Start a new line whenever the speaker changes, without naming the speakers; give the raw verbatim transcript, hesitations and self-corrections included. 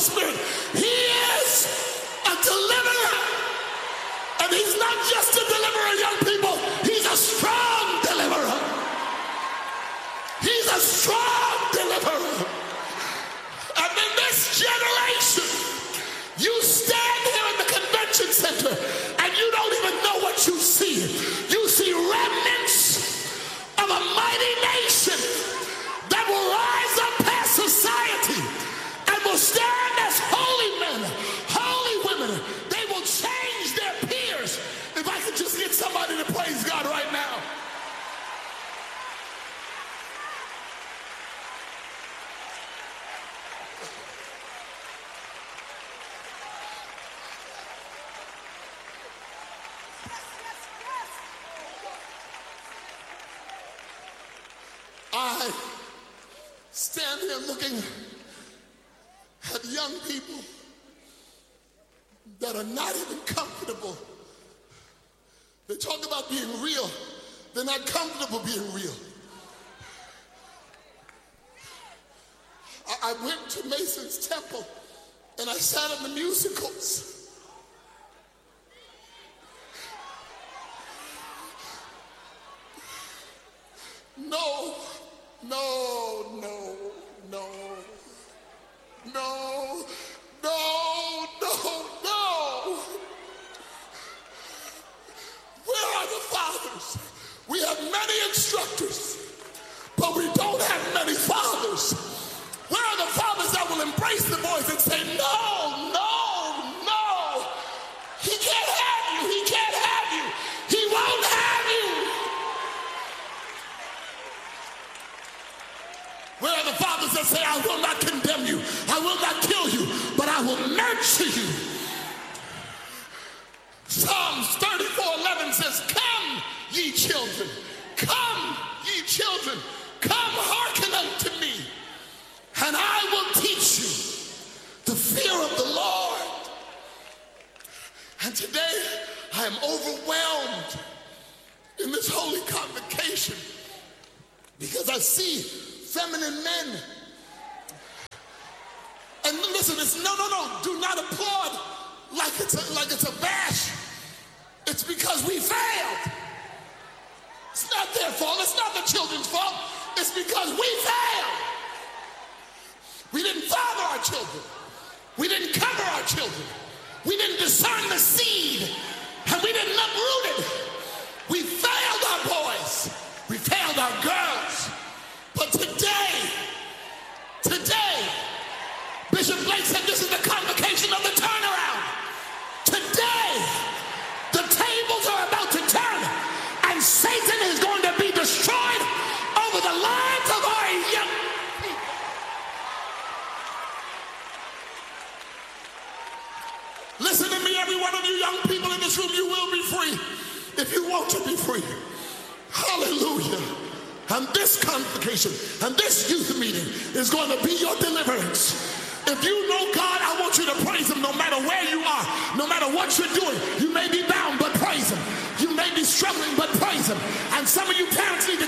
Spirit. He is a deliverer. And he's not just a deliverer, young people. He's a strong deliverer. He's a strong deliverer. And in this generation, you stand here in the convention center and you don't even know what you see. You see remnants of a mighty nation that will rise up past society and will stand as holy men, holy women. They will change their peers. If I could just get somebody to praise God right now. I stand here looking at young people that are not even comfortable. They talk about being real. They're not comfortable being real. I, I went to Mason's Temple and I sat in the musicals. No. No, no, no, no, no, no, no. Where are the fathers? We have many instructors, but we don't have many fathers. Where are the fathers that will embrace the boys and say, no, no, no. He can't have you. He can't have you. He won't have you. Where are the fathers that say, I will not condemn you, I will not kill you, but I will nurture you? Psalms thirty-four eleven says, come, ye children, come, ye children, come hearken unto me, and I will teach you the fear of the Lord. And today, I am overwhelmed in this holy convocation because I see feminine men. And listen, it's no, no, no, do not applaud like it's a, like it's a bash. It's because we failed. It's not their fault. It's not the children's fault. It's because we failed. We didn't father our children. We didn't cover our children. We didn't discern the seed. And we didn't uproot it. We failed our boys. We failed our girls. But today, today, Bishop Blake said this is the convocation of the turnaround. Today, the tables are about to turn, and Satan is going to be destroyed over the lives of our young people. Listen to me, every one of you young people in this room, you will be free if you want to be free. Hallelujah. And this convocation and this youth meeting is going to be your deliverance. If you know God, I want you to praise him no matter where you are, no matter what you're doing. You may be bound, but praise him. You may be struggling, but praise him. And some of you parents need